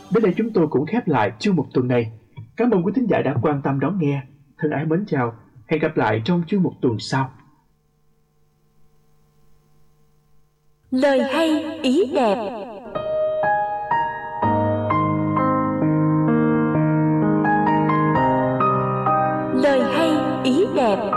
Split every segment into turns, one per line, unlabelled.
Đến đây chúng tôi cũng khép lại chương mục tuần này. Cảm ơn quý thính giả đã quan tâm đón nghe. Thân ái mến chào. Hẹn gặp lại trong chương mục tuần sau.
Lời hay ý đẹp. Lời hay ý đẹp.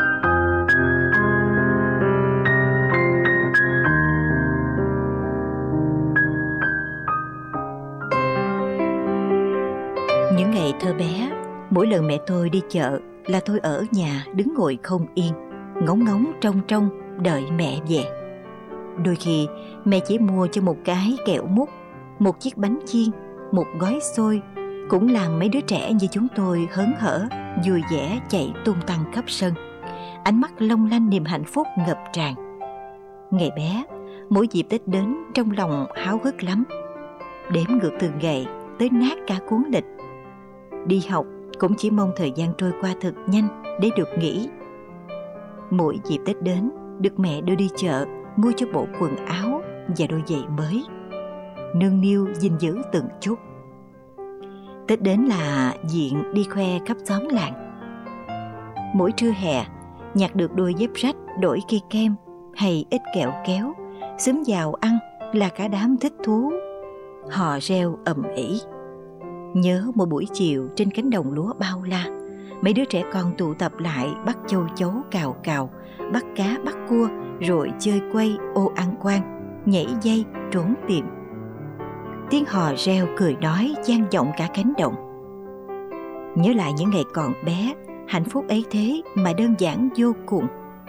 Những ngày thơ bé, mỗi lần mẹ tôi đi chợ là tôi ở nhà đứng ngồi không yên, ngóng ngóng trông trông đợi mẹ về. Đôi khi mẹ chỉ mua cho một cái kẹo mút, một chiếc bánh chiên, một gói xôi, cũng làm mấy đứa trẻ như chúng tôi hớn hở, vui vẻ chạy tung tăng khắp sân. Ánh mắt long lanh niềm hạnh phúc ngập tràn. Ngày bé, mỗi dịp Tết đến trong lòng háo hức lắm. Đếm ngược từng ngày tới nát cả cuốn lịch. Đi học cũng chỉ mong thời gian trôi qua thật nhanh để được nghỉ. Mỗi dịp Tết đến, được mẹ đưa đi chợ mua cho bộ quần áo và đôi giày mới, nâng niu gìn giữ từng chút. Tết đến là diện đi khoe khắp xóm làng. Mỗi trưa hè, nhặt được đôi dép rách đổi cây kem hay ít kẹo kéo, xúm vào ăn là cả đám thích thú, hò reo ầm ĩ. Nhớ một buổi chiều trên cánh đồng lúa bao la, mấy đứa trẻ con tụ tập lại bắt châu chấu cào cào, bắt cá bắt cua, rồi chơi quay ô ăn quan, nhảy dây trốn tìm. Tiếng hò reo cười nói vang vọng cả cánh đồng. Nhớ lại những ngày còn bé, hạnh phúc ấy thế mà đơn giản vô cùng.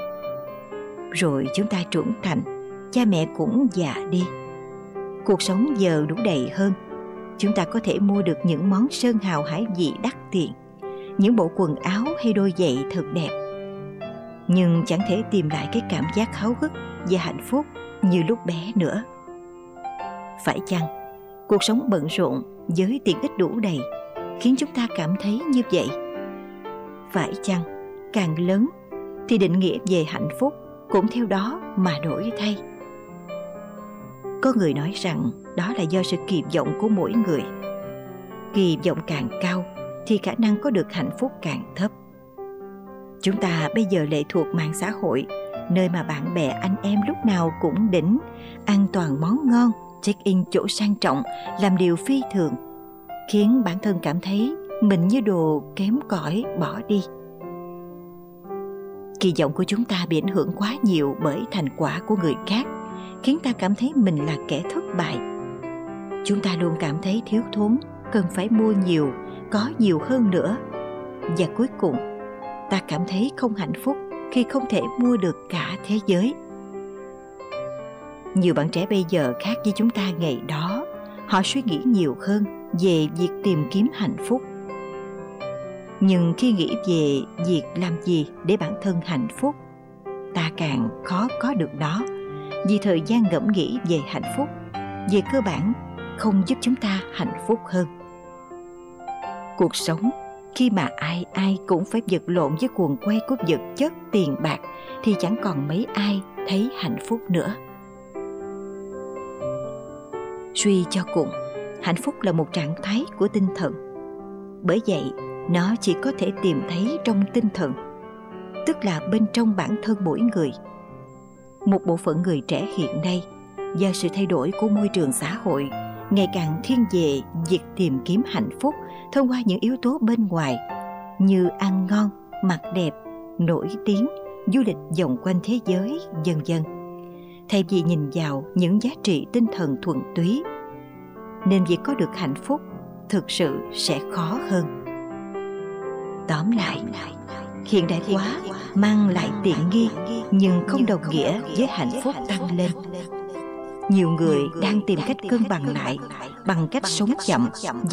Rồi chúng ta trưởng thành, cha mẹ cũng già đi. Cuộc sống giờ đủ đầy hơn. Chúng ta có thể mua được những món sơn hào hải vị đắt tiền, những bộ quần áo hay đôi giày thật đẹp. Nhưng chẳng thể tìm lại cái cảm giác háo hức và hạnh phúc như lúc bé nữa. Phải chăng cuộc sống bận rộn với tiện ích đủ đầy khiến chúng ta cảm thấy như vậy? Phải chăng càng lớn thì định nghĩa về hạnh phúc cũng theo đó mà đổi thay? Có người nói rằng đó là do sự kỳ vọng của mỗi người. Kỳ vọng càng cao thì khả năng có được hạnh phúc càng thấp. Chúng ta bây giờ lệ thuộc mạng xã hội, nơi mà bạn bè anh em lúc nào cũng đỉnh, ăn toàn món ngon, check-in chỗ sang trọng, làm điều phi thường, khiến bản thân cảm thấy mình như đồ kém cỏi bỏ đi. Kỳ vọng của chúng ta bị ảnh hưởng quá nhiều bởi thành quả của người khác, khiến ta cảm thấy mình là kẻ thất bại. Chúng ta luôn cảm thấy thiếu thốn, cần phải mua nhiều, có nhiều hơn nữa. Và cuối cùng, ta cảm thấy không hạnh phúc khi không thể mua được cả thế giới. Nhiều bạn trẻ bây giờ khác với chúng ta ngày đó, họ suy nghĩ nhiều hơn về việc tìm kiếm hạnh phúc. Nhưng khi nghĩ về việc làm gì để bản thân hạnh phúc, ta càng khó có được đó, vì thời gian ngẫm nghĩ về hạnh phúc, về cơ bản, không giúp chúng ta hạnh phúc hơn. Cuộc sống, khi mà ai ai cũng phải vật lộn với guồng quay của vật chất, tiền bạc, thì chẳng còn mấy ai thấy hạnh phúc nữa. Suy cho cùng, hạnh phúc là một trạng thái của tinh thần. Bởi vậy, nó chỉ có thể tìm thấy trong tinh thần, tức là bên trong bản thân mỗi người. Một bộ phận người trẻ hiện nay, do sự thay đổi của môi trường xã hội, ngày càng thiên về việc tìm kiếm hạnh phúc thông qua những yếu tố bên ngoài như ăn ngon, mặc đẹp, nổi tiếng, du lịch vòng quanh thế giới, vân vân, thay vì nhìn vào những giá trị tinh thần thuần túy. Nên việc có được hạnh phúc thực sự sẽ khó hơn. Tóm lại, hiện đại hóa mang lại tiện nghi nhưng không đồng nghĩa với hạnh phúc tăng lên. Nhiều người đang tìm cách cân bằng lại bằng cách sống chậm